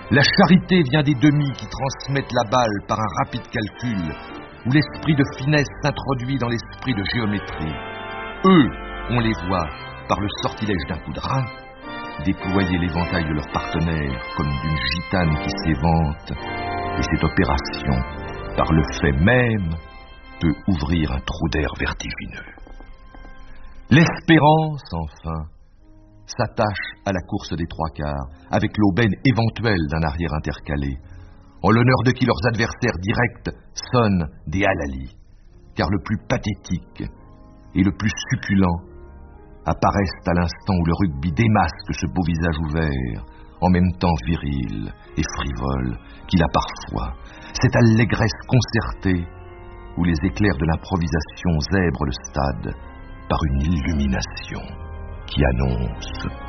La charité vient des demi qui transmettent la balle par un rapide calcul, où l'esprit de finesse s'introduit dans l'esprit de géométrie. Eux, on les voit, par le sortilège d'un coup de rein, déployer l'éventail de leurs partenaires comme d'une gitane qui s'évente, et cette opération, par le fait même, peut ouvrir un trou d'air vertigineux. L'espérance, enfin, s'attache à la course des trois quarts, avec l'aubaine éventuelle d'un arrière intercalé, en l'honneur de qui leurs adversaires directs sonnent des halalis, car le plus pathétique et le plus succulent apparaissent à l'instant où le rugby démasque ce beau visage ouvert, en même temps viril et frivole, qu'il a parfois, cette allégresse concertée où les éclairs de l'improvisation zèbrent le stade par une illumination qui annonce